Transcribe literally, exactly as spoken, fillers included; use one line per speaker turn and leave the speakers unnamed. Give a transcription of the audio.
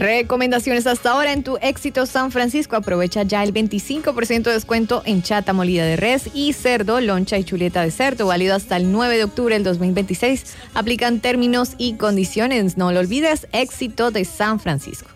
Recomendaciones hasta ahora en tu Éxito San Francisco. Aprovecha ya el veinticinco por ciento de descuento en chata molida de res y cerdo, loncha y chuleta de cerdo, válido hasta el nueve de octubre del dos mil veintiséis. Aplican términos y condiciones. No lo olvides, Éxito de San Francisco.